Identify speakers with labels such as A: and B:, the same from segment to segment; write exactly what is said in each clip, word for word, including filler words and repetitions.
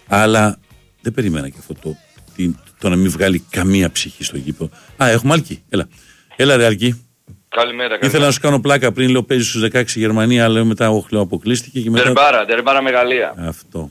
A: Αλλά δεν περίμενα και αυτό το, το, το να μην βγάλει καμία ψυχή στο γήπεδο. Α, έχουμε Άλκη. Έλα. Έλα, ρε Άλκη.
B: Καλημέρα, καλημέρα.
A: Ήθελα να σου κάνω πλάκα πριν, λέω παίζει στους δεκαέξι Γερμανία, λέω μετά ο Χλέο αποκλείστηκε. Και μετά...
B: Τερμπάρα, τερμπάρα μεγαλεία.
A: Αυτό.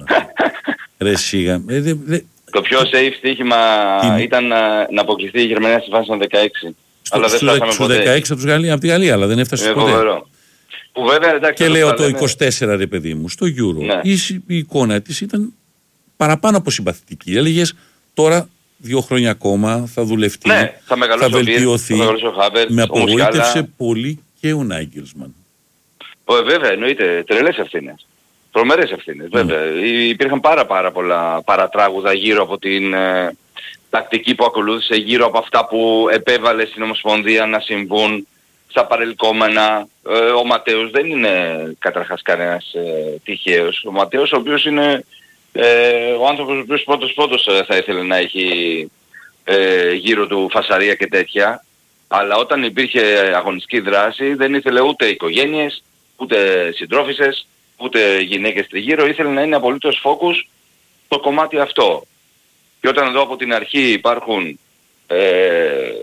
A: Ρε σίγα. Ε, δε, δε...
B: Το πιο safe στοίχημα Τι... ήταν να, να αποκλειστεί η Γερμανία στη φάση των δεκαέξι.
A: Στο,
B: αλλά δεν φτάσαμε
A: στους
B: ποτέ.
A: δεκαέξι από, τους Γαλλία, από τη Γαλλία, αλλά δεν έφτασε
B: ε,
A: ποτέ.
B: Φοβερό. Που βέβαια, εντάξει,
A: και λέω το
B: λένε...
A: είκοσι τέσσερα ρε παιδί μου, στο Euro.
B: Ναι.
A: Η, η εικόνα της ήταν παραπάνω από συμπαθητική. Έλεγες τώρα δύο χρόνια ακόμα θα δουλευτεί,
B: ναι, θα,
A: θα βελτιωθεί.
B: Θα ο Χάβερτ,
A: με απογοήτευσε
B: άλλα...
A: πολύ και ο Νάγκελσμαν.
B: Ε, βέβαια, εννοείται, τρελές ευθύνες. Τρομερές ευθύνες, mm. βέβαια. Υπήρχαν πάρα πάρα πολλά παρατράγουδα γύρω από την ε, τακτική που ακολούθησε, γύρω από αυτά που επέβαλε στην Ομοσπονδία να συμβούν στα παρελκόμενα. Ε, ο Ματέος δεν είναι καταρχάς κανένας ε, τυχαίος. Ο Ματέος ο οποίος είναι ε, ο άνθρωπος ο οποίος πρώτος πρώτος ε, θα ήθελε να έχει ε, γύρω του φασαρία και τέτοια. Αλλά όταν υπήρχε αγωνιστική δράση δεν ήθελε ούτε οικογένειες, ούτε συντρόφισσες, ούτε γυναίκες τριγύρω, ήθελε να είναι απολύτως focus στο κομμάτι αυτό. Και όταν εδώ από την αρχή υπάρχουν ε, ε,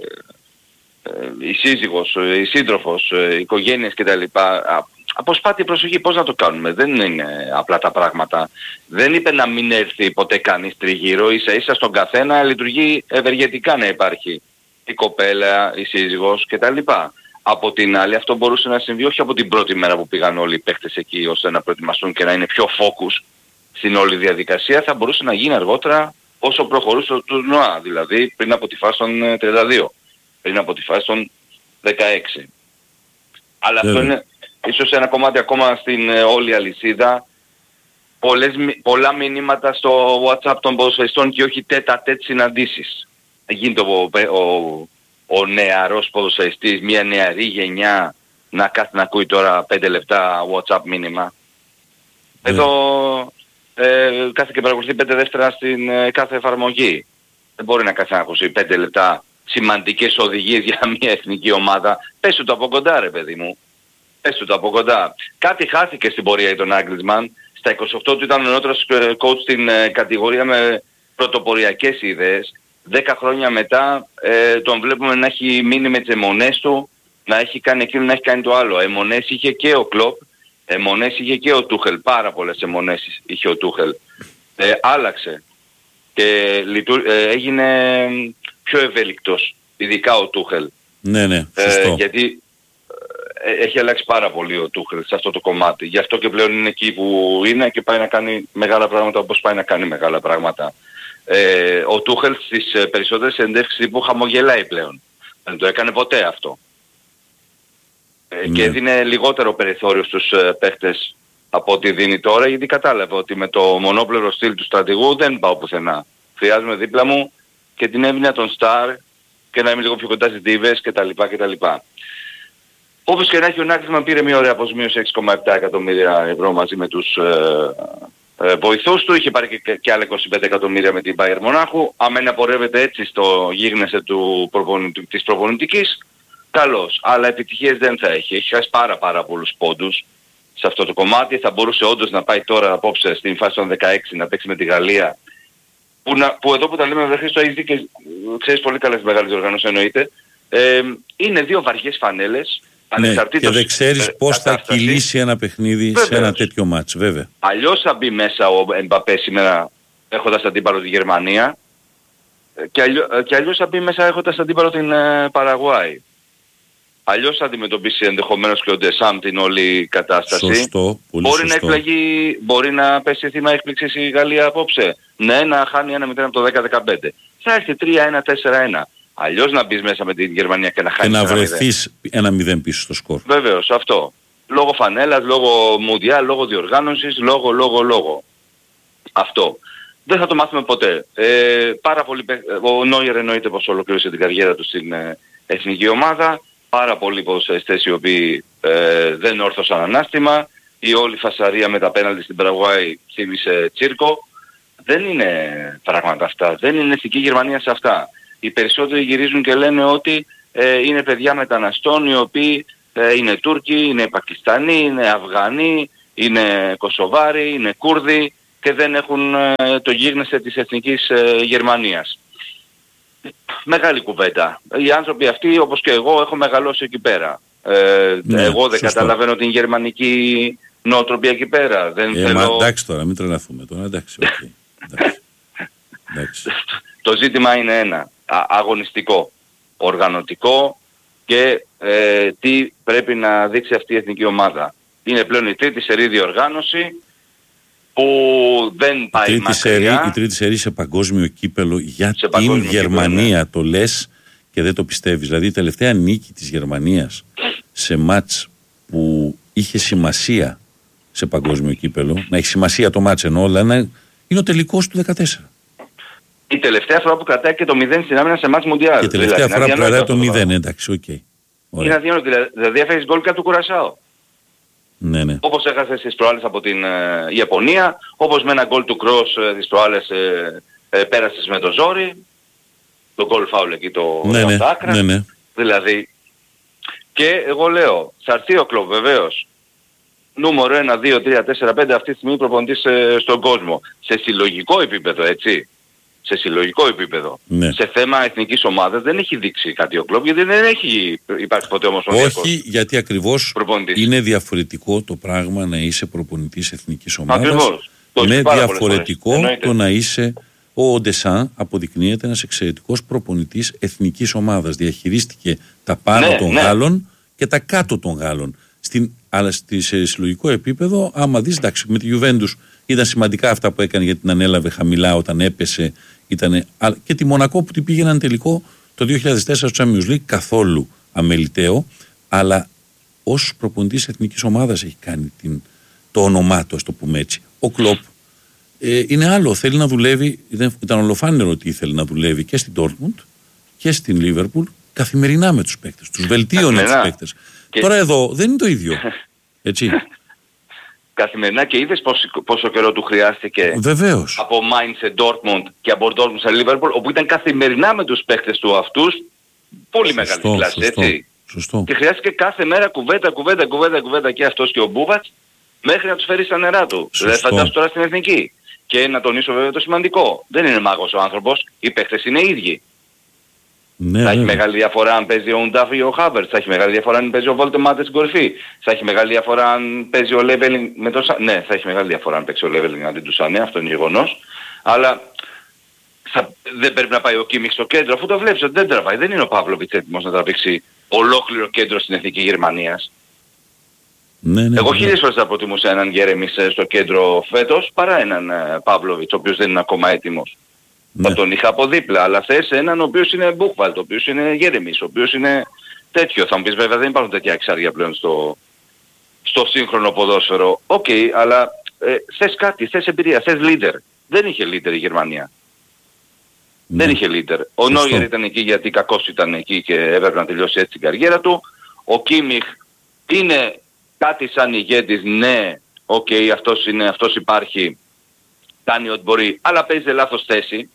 B: η σύζυγος, η σύντροφος, οι οικογένειες κτλ. Αποσπάται η προσοχή, πώς να το κάνουμε, δεν είναι απλά τα πράγματα. Δεν είπε να μην έρθει ποτέ κανείς τριγύρω, ίσα ίσα στον καθένα λειτουργεί ευεργετικά να υπάρχει η κοπέλα, η σύζυγος κτλ. Από την άλλη αυτό μπορούσε να συμβεί όχι από την πρώτη μέρα που πήγαν όλοι οι παίχτες εκεί ώστε να προετοιμαστούν και να είναι πιο focus στην όλη διαδικασία, θα μπορούσε να γίνει αργότερα όσο προχωρούσε το τουρνουά, δηλαδή πριν από τη φάση των τριάντα δύο, πριν από τη φάση των δεκαέξι. Αλλά yeah. αυτό είναι ίσως ένα κομμάτι ακόμα στην ε, όλη αλυσίδα. Πολλές, πολλά μηνύματα στο WhatsApp των ποδοσφαιριστών και όχι τέτα τέτ συναντήσεις. Γίνεται ο, ο, ο νεαρός ποδοσφαιριστής, μια νεαρή γενιά να κάθει να ακούει τώρα πέντε λεπτά WhatsApp μήνυμα. Yeah. Εδώ ε, κάθε και παρακολουθεί πέντε δεύτερα στην ε, κάθε εφαρμογή. Δεν μπορεί να κάθει να ακούσει πέντε λεπτά σημαντικές οδηγίες για μια εθνική ομάδα. Πες του το από κοντά ρε παιδί μου. Πες του το από κοντά. Κάτι χάθηκε στην πορεία τον Άγγλισμαν. Στα είκοσι οκτώ του ήταν ο νεότερος coach στην ε, κατηγορία με πρωτοποριακές ιδέες. Δέκα χρόνια μετά ε, τον βλέπουμε να έχει μείνει με τις αιμονές του, να έχει κάνει εκείνο, να έχει κάνει το άλλο. Αιμονές είχε και ο Κλοπ, αιμονές είχε και ο Τούχελ. Πάρα πολλές αιμονές είχε ο Τούχελ. Ε, άλλαξε και λειτου... ε, έγινε πιο ευέλικτος, ειδικά ο Τούχελ.
A: Ναι, ναι, σωστό.
B: Ε, γιατί ε, έχει αλλάξει πάρα πολύ ο Τούχελ σε αυτό το κομμάτι. Γι' αυτό και πλέον είναι εκεί που είναι και πάει να κάνει μεγάλα πράγματα όπως πάει να κάνει μεγάλα πράγματα. Ε, ο Τούχελ στις ε, περισσότερες συνεντεύξεις τύπου χαμογελάει πλέον. Δεν το έκανε ποτέ αυτό. Ε, ναι. Και έδινε λιγότερο περιθώριο στους ε, παίχτες από ό,τι δίνει τώρα, γιατί κατάλαβε ότι με το μονόπλευρο στυλ του στρατηγού δεν πάω πουθενά. Χρειάζομαι δίπλα μου και την έμεινα των Σταρ και να είμαι λίγο πιο κοντά στις Ντίβες κτλ. κτλ. Όπως και να έχει ο Νάγκελσμαν πήρε μια ωραία αποσμίωση έξι κόμμα επτά εκατομμύρια ευρώ μαζί με τους ε, ε, βοηθούς του. Είχε πάρει και, και άλλα είκοσι πέντε εκατομμύρια με την Μπάιερ Μονάχου. Αμέν απορρεύεται έτσι στο γίγνεσθε του προπονητικ, της προπονητικής, καλώς. Αλλά επιτυχίες δεν θα έχει. Έχει χάσει πάρα πάρα πολλούς πόντους σε αυτό το κομμάτι. Θα μπορούσε όντως να πάει τώρα απόψε στην φάση των δεκαέξι να παίξει με τη Γαλλία. Που, να, που εδώ που τα λέμε βέβαια Χρήστο έχεις δει και ξέρεις πολύ καλά τις μεγάλες οργανώσεις εννοείται. Ε, είναι δύο βαριές φανέλες.
A: Ναι, και δεν ξέρεις πώς θα κυλήσει ένα παιχνίδι. Βέβαιως. Σε ένα τέτοιο μάτς, βέβαια.
B: Αλλιώς θα μπει μέσα ο Εμπαπέ σήμερα έχοντας αντίπαλο τη Γερμανία και, αλλιώ, και αλλιώς θα μπει μέσα έχοντας αντίπαλο την ε, Παραγουάη. Αλλιώς θα αντιμετωπίσει ενδεχομένως και ο Ντεσάμ την όλη κατάσταση.
A: Σωστό, πολύ
B: μπορεί
A: σωστό.
B: Να εκπλαγεί, μπορεί να πέσει θύμα έκπληξης η Γαλλία απόψε. Ναι, να χάνει ένα μηδέν από το δέκα δεκαπέντε. Θα έρθει τρία ένα τέσσερα ένα. Αλλιώς να μπεις μέσα με την Γερμανία και να χάνεις
A: και να
B: ένα
A: βρεθείς ένα μηδέν πίσω στο σκορ.
B: Βεβαίως, αυτό. Λόγω φανέλας, λόγω μουντιάλ, λόγω διοργάνωσης, λόγω, λόγω, λόγω. Αυτό. Δεν θα το μάθουμε ποτέ. Ε, πάρα πολύ, ο Νόιερ εννοείται πως ολοκλήρωσε την καριέρα του στην ε, εθνική ομάδα. Πάρα πολλοί ποδοσφαιριστές οι οποίοι ε, δεν όρθωσαν ανάστημα. Η όλη φασαρία με τα πέναλτι στην Παραγουάη θύμισε τσίρκο. Δεν είναι πράγματα αυτά. Δεν είναι ηθική Γερμανία σε αυτά. Οι περισσότεροι γυρίζουν και λένε ότι ε, είναι παιδιά μεταναστών οι οποίοι ε, είναι Τούρκοι, είναι Πακιστανοί, είναι Αφγανοί, είναι Κωσοβάροι, είναι Κούρδοι και δεν έχουν ε, το γίγνεσθε της εθνικής ε, Γερμανίας. Μεγάλη κουβέντα. Οι άνθρωποι αυτοί, όπως και εγώ, έχω μεγαλώσει εκεί πέρα. Ε,
A: ναι,
B: εγώ δεν
A: σωστό.
B: καταλαβαίνω την γερμανική νοοτροπία εκεί πέρα. Δεν
A: ε,
B: θέλω...
A: μα, εντάξει τώρα, μην τρελαθούμε τώρα. Εντάξει, okay. εντάξει. εντάξει.
B: Το ζήτημα είναι ένα. Α, αγωνιστικό, οργανωτικό και ε, τι πρέπει να δείξει αυτή η εθνική ομάδα. Είναι πλέον η τρίτη σερή διοργάνωση που δεν πάει
A: τρίτη
B: μακριά.
A: Σερί, η τρίτη σερή σε παγκόσμιο κύπελο για
B: σε
A: την Γερμανία.
B: Κύπελο, ναι.
A: Το λες και δεν το πιστεύεις. Δηλαδή η τελευταία νίκη της Γερμανίας σε μάτς που είχε σημασία σε παγκόσμιο κύπελο, να έχει σημασία το μάτς ενώ όλα, είναι ο τελικός του δεκατέσσερα.
B: Η τελευταία φορά που κρατάει και το μηδέν στην άμυνα σε μάτς Μουντιάλ.
A: Και η τελευταία
B: δηλαδή,
A: φορά που κρατάει το μηδέν, εντάξει, οκ. Okay.
B: Είναι αδιανόητο, δηλαδή έφερες γκολ κάτω του Κουρασάου.
A: Ναι, ναι.
B: Όπως έχασε στις προάλλες από την ε, Ιαπωνία, όπως με ένα γκολ του Κρός ε, τις προάλλες ε, ε, πέρασες με το ζόρι, το γκολ φάουλ εκεί το
A: ναι, ναι,
B: άκρα.
A: Ναι, ναι.
B: Δηλαδή, και εγώ λέω, θα έρθει ο Κλοπ βεβαίως, νούμερο ένα, δύο, τρία, τέσσερα, πέντε αυτή τη στιγμή προπονητής ε, στον κόσμο. Σε συλλογικό επίπεδο, έτσι. Σε συλλογικό επίπεδο.
A: Ναι.
B: Σε θέμα εθνικής ομάδας δεν έχει δείξει κάτι ο Κλοπ, γιατί δεν έχει υπάρξει ποτέ ομοσπονδιακός.
A: Όχι, γιατί ακριβώς
B: προπονητής.
A: Είναι διαφορετικό το πράγμα να είσαι προπονητής εθνικής ομάδας.
B: Ακριβώς.
A: Με διαφορετικό το να είσαι. Ο Ντεσάν αποδεικνύεται ένας εξαιρετικός προπονητής εθνικής ομάδας. Διαχειρίστηκε τα πάνω
B: ναι,
A: των
B: ναι.
A: Γάλλων και τα κάτω των Γάλλων. Στην, αλλά στη, σε συλλογικό επίπεδο, άμα δεις, εντάξει, με τη Γιουβέντους ήταν σημαντικά αυτά που έκανε γιατί την ανέλαβε χαμηλά όταν έπεσε. Ήτανε, και τη Μονακό που την πήγαιναν τελικό το δύο χιλιάδες τέσσερα στο Champions League, καθόλου αμεληταίο, αλλά ως προπονητής εθνικής ομάδας έχει κάνει την, το όνομά του, ας το πούμε έτσι. Ο Κλοπ ε, είναι άλλο, θέλει να δουλεύει, ήταν ολοφάνερο ότι ήθελε να δουλεύει και στην Dortmund και στην Liverpool καθημερινά με τους παίκτες, τους βελτίωνε τους παίκτες. Και... Τώρα εδώ δεν είναι το ίδιο, έτσι.
B: Καθημερινά και είδες πόσο, πόσο καιρό του χρειάστηκε.
A: Βεβαίως.
B: Από Mainz σε Dortmund και από Dortmund σε Liverpool, όπου ήταν καθημερινά με τους παίκτες του αυτούς, πολύ
A: σωστό,
B: μεγάλη κλάση,
A: σωστό,
B: έτσι.
A: Σωστό.
B: Και χρειάστηκε κάθε μέρα κουβέντα, κουβέντα, κουβέντα, κουβέντα και αυτός και ο Μπούβατς, μέχρι να τους φέρει στα νερά του. Δηλαδή φαντάσου τώρα στην εθνική. Και να τονίσω βέβαια το σημαντικό. Δεν είναι μάγος ο άνθρωπος, οι παίκτες είναι ίδιοι.
A: Ναι,
B: θα έχει
A: ναι.
B: μεγάλη διαφορά αν παίζει ο Ουντάφ ή ο Χάβερτς, θα έχει μεγάλη διαφορά αν παίζει ο Βόλτεμάτε στην κορυφή, θα έχει μεγάλη διαφορά αν παίζει ο Λέβελινγκ με το Σανέ. Ναι, θα έχει μεγάλη διαφορά αν παίξει ο Λέβελινγκ αντί του Σανέ, αυτό είναι γεγονός. Αλλά θα, δεν πρέπει να πάει ο Κίμιχ στο κέντρο, αφού το βλέπεις ότι δεν τραβάει. Δεν είναι ο Παύλοβιτς έτοιμος να τραβήξει ολόκληρο κέντρο στην εθνική Γερμανίας.
A: Ναι, ναι,
B: Εγώ
A: ναι.
B: χίλιες φορές θα προτιμούσα έναν Γκέρεμις στο κέντρο φέτος παρά έναν Παύλοβιτς, ο οποίος δεν είναι ακόμα έτοιμος.
A: Ναι.
B: Θα τον είχα από δίπλα, αλλά θες έναν ο οποίος είναι Μπούχβαλτ, ο οποίος είναι Γκέρεμις, ο οποίος είναι τέτοιο. Θα μου πεις βέβαια δεν υπάρχουν τέτοια εξάρια πλέον στο, στο σύγχρονο ποδόσφαιρο. Οκ, okay, αλλά ε, θες κάτι, θες εμπειρία, θες leader. Δεν είχε leader η Γερμανία.
A: Ναι.
B: Δεν είχε leader. Ο Νόιερ ήταν εκεί γιατί κακός ήταν εκεί και έπρεπε να τελειώσει έτσι την καριέρα του. Ο Κίμιχ είναι κάτι σαν ηγέτης, ναι, οκ, okay, αυτός, είναι, αυτός υπάρχει, κάνει ό,τι μπορεί, αλλά παίζει σε λάθος θέση.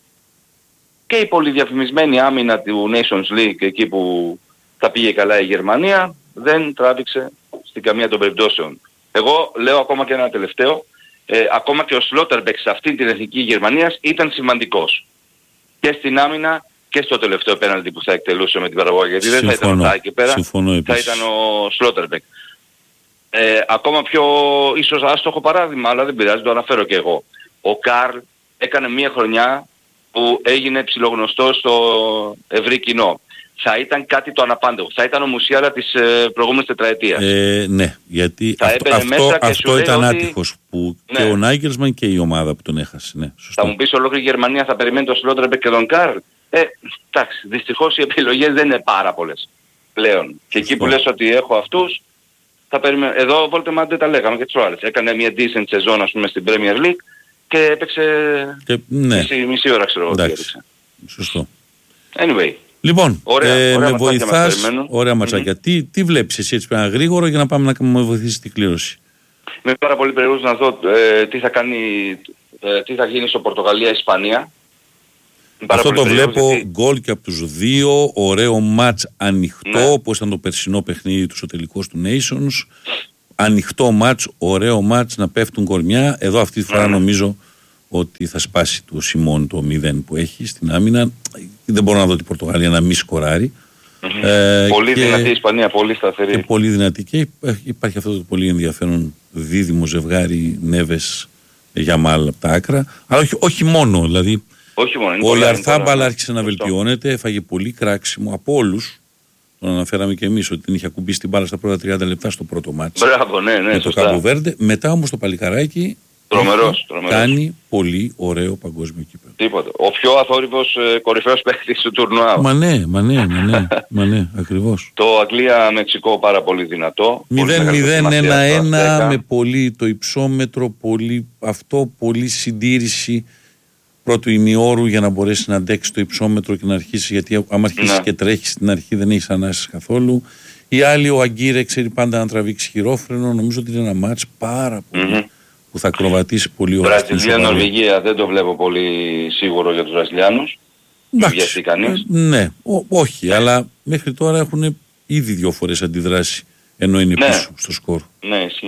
B: Και η πολυδιαφημισμένη άμυνα του Nations League, εκεί που θα πήγε καλά η Γερμανία, δεν τράβηξε στην καμία των περιπτώσεων. Εγώ λέω ακόμα και ένα τελευταίο, ε, ακόμα και ο Σλότερμπεκ σε αυτή την εθνική Γερμανίας ήταν σημαντικός. Και στην άμυνα και στο τελευταίο πέναλτι που θα εκτελούσε με την Παραγωγή, γιατί δεν θα ήταν ο Τάι εκεί πέρα, θα ήταν ο Σλότερμπεκ. Ε, ακόμα πιο ίσως άστοχο παράδειγμα, αλλά δεν πειράζει, το αναφέρω και εγώ. Ο Καρλ έκανε μια χρονιά που έγινε ψιλογνωστό στο ευρύ κοινό. Θα ήταν κάτι το αναπάντεχο. Θα ήταν ο Μουσιάλα της ε, προηγούμενης τετραετίας.
A: Ε, ναι, γιατί
B: θα
A: αυτό, αυτό, αυτό ήταν
B: ότι...
A: άτυχος που
B: ναι.
A: και ο Νάγκελσμαν και η ομάδα που τον έχασε. Ναι,
B: θα μου πεις ολόκληρη η Γερμανία θα περιμένει τον Σλότερμπεκ και τον Καρλ. Ε, εντάξει, δυστυχώς οι επιλογές δεν είναι πάρα πολλές πλέον. Και εκεί που λες ότι έχω αυτούς, θα περιμένω. Εδώ ο Βόλτεμαντ δεν τα λέγαμε και τις άλλες. Έκανε μια decent σεζόν ας πούμε στην Premier League και έπαιξε
A: και, ναι.
B: μισή, μισή ώρα ξέρω ότι έπαιξε.
A: Σωστό.
B: Anyway.
A: Λοιπόν,
B: ωραία,
A: ε,
B: ωραία
A: με βοηθάς, ωραία ματσάκια.
B: Mm-hmm.
A: Τι, τι βλέπεις εσύ έτσι πέρα γρήγορο για να πάμε να με βοηθήσεις την κλήρωση.
B: Είμαι πάρα πολύ περίεργος να δω ε, τι θα κάνει, ε, τι θα γίνει στο Πορτογαλία-Ισπανία.
A: Αυτό το βλέπω γιατί... γκολ και από τους δύο, ωραίο μάτς ανοιχτό,
B: ναι.
A: όπως ήταν το περσινό παιχνίδι του στο τελικός του Nations. ανοιχτό μάτς, ωραίο μάτς, να πέφτουν κορμιά. Εδώ αυτή τη φορά mm. νομίζω ότι θα σπάσει το Σιμών το μηδέν που έχει στην άμυνα. Δεν μπορώ να δω την Πορτογαλία να μη σκοράρει.
B: Mm-hmm. Ε, πολύ και, δυνατή η Ισπανία, πολύ σταθερή.
A: Και πολύ δυνατή και υπάρχει αυτό το πολύ ενδιαφέρον δίδυμο ζευγάρι Νέβες Γιαμάλ από τα άκρα. Αλλά όχι, όχι μόνο, δηλαδή
B: όχι μόνο,
A: ο Ιαρθάμπαλ άρχισε να βελτιώνεται, έφαγε πολύ κράξιμο από όλους. Τον αναφέραμε και εμείς ότι την είχε ακουμπήσει την μπάλα στα πρώτα τριάντα λεπτά στο πρώτο μάτσο.
B: Μπράβο, ναι, ναι,
A: με το Κάμπο Βέρντε. Μετά όμως το παλικαράκι
B: τρομερός, τρομερός.
A: κάνει πολύ ωραίο παγκόσμιο κύπελλο.
B: Τίποτα. Ο πιο αθόρυβος ε, κορυφαίος παίκτης του τουρνουά.
A: Μα ναι, μα ναι, μα ναι, μα ναι, ακριβώς.
B: Το Αγγλία-Μεξικό πάρα πολύ δυνατό.
A: μηδέν μηδέν ένα ένα με πολύ το υψόμετρο, πολύ αυτό, πολύ συντήρηση πρώτου ημιώρου για να μπορέσει να αντέξει το υψόμετρο και να αρχίσει, γιατί άμα αρχίσει ναι. και τρέχει στην αρχή δεν έχει ανάσεις καθόλου. Οι άλλοι, ο Αγκύρε ξέρει πάντα να τραβήξει χειρόφρενο, νομίζω ότι είναι ένα μάτς πάρα πολύ mm-hmm. που θα ακροβατήσει πολύ ωραία.
B: Βραζιλία-Νορβηγία δεν το βλέπω πολύ σίγουρο για τους Βραζιλιάνους.
A: Εντάξει, κανείς. Ναι, ό, όχι, αλλά μέχρι τώρα έχουν ήδη δύο φορές αντιδράσει ενώ είναι ναι. πίσω στο σκορ.
B: Ναι, εσύ.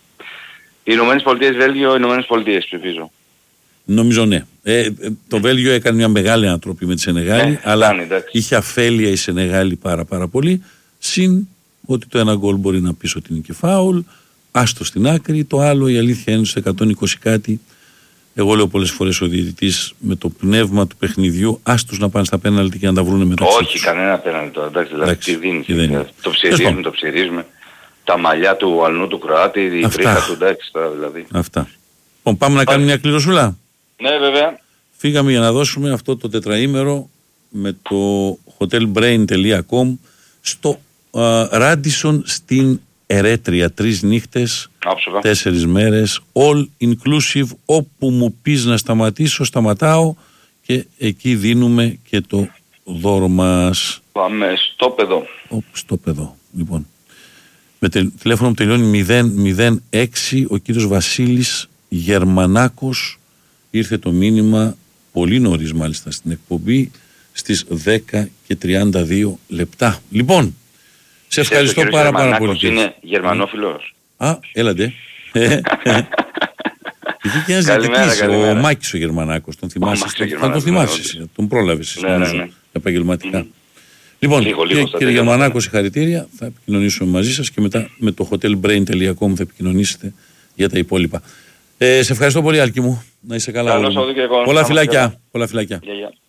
B: Οι Ηνωμένες Πολιτείες, Βέλγιο, οι Ηνωμένες Πολιτείες ψηφίζω.
A: Νομίζω ναι. Ε, το Βέλγιο έκανε μια μεγάλη ανατροπή με τη Σενεγάλη, ναι, αλλά κάνει, είχε αφέλεια η Σενεγάλη πάρα πάρα πολύ. Συν ότι το ένα γκολ μπορεί να πεις ότι είναι και φάουλ, άστο στην άκρη. Το άλλο η αλήθεια είναι στο εκατόν είκοσι κάτι. Εγώ λέω πολλές φορές ο διαιτητής με το πνεύμα του παιχνιδιού, άστος να πάνε στα πέναλτι και να τα βρούνε μεταξύ τους.
B: Όχι, κανένα πέναλτι τώρα. Εντάξει, δηλαδή τι δίνει. Δηλαδή. Το ψηρίζουμε, το ψηρίζουμε. Τα μαλλιά του αλνού του Κροάτη, η τρίχα του, εντάξει τώρα δηλαδή.
A: Αυτά. Λοιπόν, πάμε να κάνουμε μια κληροσούλα.
B: Ναι, βέβαια.
A: Φύγαμε για να δώσουμε αυτό το τετραήμερο με το hotelbrain τελεία com στο Radisson uh, στην Ερέτρια. Τρεις νύχτες,
B: Άψογα.
A: τέσσερις μέρες, all inclusive. Όπου μου πεις να σταματήσω, σταματάω και εκεί δίνουμε και το δώρο μας.
B: Πάμε στο παιδό.
A: Οπ, στο παιδό. Λοιπόν, με τε, τηλέφωνο που τελειώνει μηδέν μηδέν έξι, ο κύριος Βασίλης Γερμανάκος. Ήρθε το μήνυμα πολύ νωρίς μάλιστα στην εκπομπή στις δέκα και τριάντα δύο λεπτά. Λοιπόν, σε ευχαριστώ πάρα πάρα πολύ.
B: Είναι γερμανόφιλος.
A: Α, έλατε. Είχε και ένας διαιτητής, ο Μάκης ο Γερμανάκος. Τον θυμάσαι, θα τον θυμάσαι, τον πρόλαβες επαγγελματικά. Λοιπόν, κύριε Γερμανάκο, συγχαρητήρια. Θα επικοινωνήσουμε μαζί σας και μετά με το hotelbrain τελεία com θα επικοινωνήσετε για τα υπόλοιπα. Ε, σε ευχαριστώ πολύ, Άλκη μου. Να είσαι καλά.
B: Πολλά φιλάκια.
A: Πολλά φιλάκια.